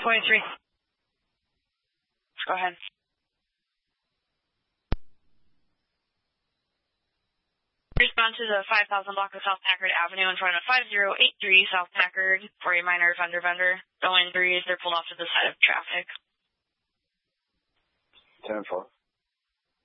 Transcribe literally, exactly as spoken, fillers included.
twenty-three. Go ahead. Respond to the five thousand block of South Packard Avenue in front of five zero eight three South Packard for a minor fender bender. Going threes, they're pulled off to the side of traffic. ten four.